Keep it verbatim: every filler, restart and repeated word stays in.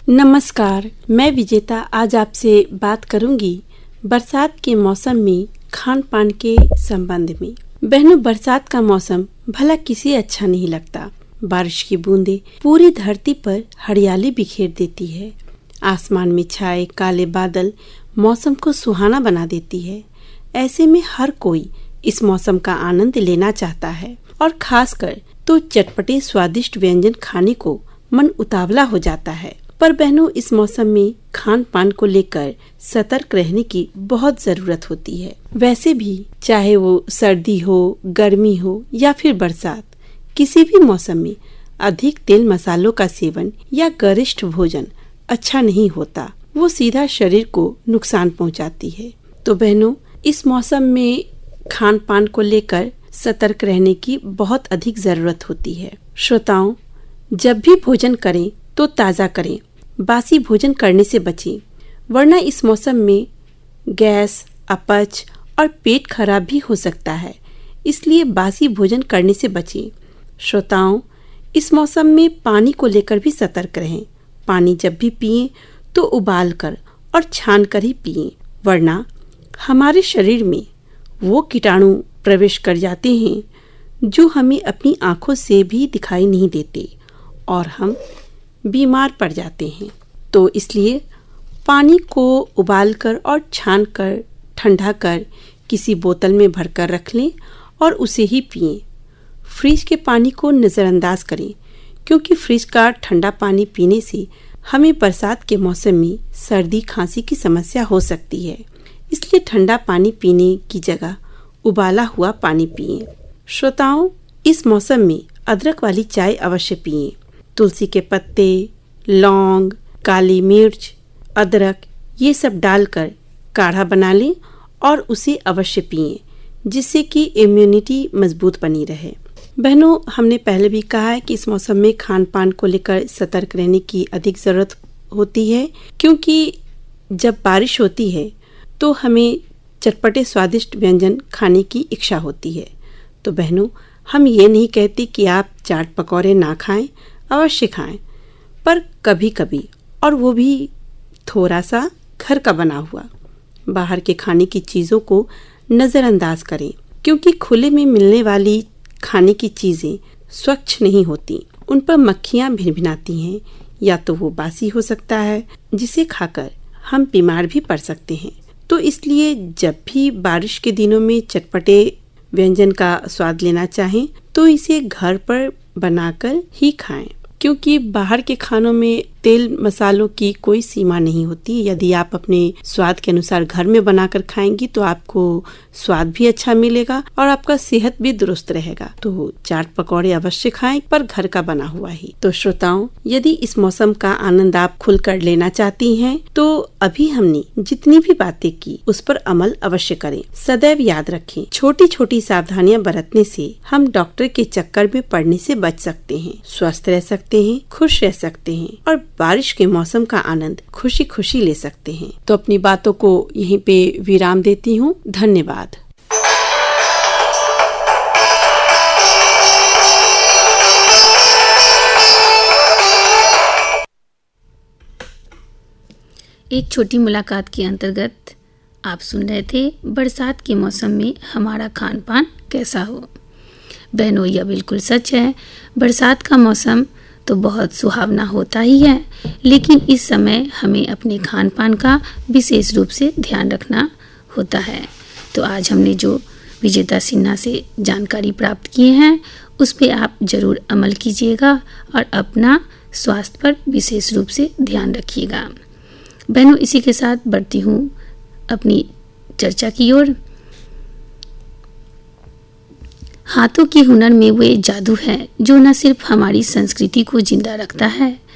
नमस्कार, मैं विजेता आज आपसे बात करूंगी बरसात के मौसम में खान पान के संबंध में। बहनों, बरसात का मौसम भला किसे अच्छा नहीं लगता। बारिश की बूंदें पूरी धरती पर हरियाली बिखेर देती है। आसमान में छाए काले बादल मौसम को सुहाना बना देती है। ऐसे में हर कोई इस मौसम का आनंद लेना चाहता है और खासकर तो चटपटे स्वादिष्ट व्यंजन खाने को मन उतावला हो जाता है। पर बहनों, इस मौसम में खान पान को लेकर सतर्क रहने की बहुत जरूरत होती है। वैसे भी चाहे वो सर्दी हो, गर्मी हो या फिर बरसात, किसी भी मौसम में अधिक तेल मसालों का सेवन या गरिष्ठ भोजन अच्छा नहीं होता। वो सीधा शरीर को नुकसान पहुंचाती है। तो बहनों, इस मौसम में खान पान को लेकर सतर्क रहने की बहुत अधिक जरूरत होती है। श्रोताओं, जब भी भोजन करें तो ताज़ा करें। बासी भोजन करने से बचें, वरना इस मौसम में गैस, अपच और पेट खराब भी हो सकता है। इसलिए बासी भोजन करने से बचें। श्रोताओं, इस मौसम में पानी को लेकर भी सतर्क रहें। पानी जब भी पिएं तो उबाल कर और छान कर ही पिएं, वरना हमारे शरीर में वो कीटाणु प्रवेश कर जाते हैं जो हमें अपनी आंखों से भी दिखाई नहीं देते और हम बीमार पड़ जाते हैं। तो इसलिए पानी को उबालकर और छानकर ठंडा कर किसी बोतल में भरकर रख लें और उसे ही पिएं। फ्रिज के पानी को नज़रअंदाज करें, क्योंकि फ्रिज का ठंडा पानी पीने से हमें बरसात के मौसम में सर्दी खांसी की समस्या हो सकती है। इसलिए ठंडा पानी पीने की जगह उबाला हुआ पानी पिएं। श्रोताओं, इस मौसम में अदरक वाली चाय अवश्य पिएं। तुलसी के पत्ते, लौंग, काली मिर्च, अदरक ये सब डालकर काढ़ा बना लें और उसे अवश्य पिएं, जिससे कि इम्यूनिटी मजबूत बनी रहे। बहनों, हमने पहले भी कहा है कि इस मौसम में खान पान को लेकर सतर्क रहने की अधिक जरूरत होती है, क्योंकि जब बारिश होती है तो हमें चटपटे स्वादिष्ट व्यंजन खाने की इच्छा होती है। तो बहनों, हम ये नहीं कहते कि आप चाट पकौड़े ना खाएं, अवश्य खाएं, पर कभी कभी, और वो भी थोड़ा सा घर का बना हुआ। बाहर के खाने की चीज़ों को नज़रअंदाज करें, क्योंकि खुले में मिलने वाली खाने की चीज़ें स्वच्छ नहीं होती। उन पर मक्खियाँ भिनभिनाती हैं, या तो वो बासी हो सकता है जिसे खाकर हम बीमार भी पड़ सकते हैं। तो इसलिए जब भी बारिश के दिनों में चटपटे व्यंजन का स्वाद लेना चाहें तो इसे घर पर बनाकर ही खाएं, क्योंकि बाहर के खानों में तेल मसालों की कोई सीमा नहीं होती। यदि आप अपने स्वाद के अनुसार घर में बनाकर खाएंगी तो आपको स्वाद भी अच्छा मिलेगा और आपका सेहत भी दुरुस्त रहेगा। तो चाट पकौड़े अवश्य खाएं, पर घर का बना हुआ ही। तो श्रोताओं, यदि इस मौसम का आनंद आप खुलकर लेना चाहती हैं तो अभी हमने जितनी भी बातें की उस पर अमल अवश्य करें। सदैव याद रखें, छोटी छोटी सावधानियां बरतने से हम डॉक्टर के चक्कर में पड़ने से बच सकते हैं, स्वस्थ रह सकते हैं, खुश रह सकते हैं और बारिश के मौसम का आनंद खुशी खुशी ले सकते हैं। तो अपनी बातों को यहीं पे विराम देती हूँ। धन्यवाद। एक छोटी मुलाकात के अंतर्गत आप सुन रहे थे बरसात के मौसम में हमारा खान पान कैसा हो। बहनों, यह बिल्कुल सच है। बरसात का मौसम तो बहुत सुहावना होता ही है, लेकिन इस समय हमें अपने खान पान का विशेष रूप से ध्यान रखना होता है। तो आज हमने जो विजेता सिन्हा से जानकारी प्राप्त किए हैं उस पे आप जरूर अमल कीजिएगा और अपना स्वास्थ्य पर विशेष रूप से ध्यान रखिएगा। बहनों, इसी के साथ बढ़ती हूँ अपनी चर्चा की ओर। हाथों के हुनर में वो जादू है जो न सिर्फ हमारी संस्कृति को जिंदा रखता है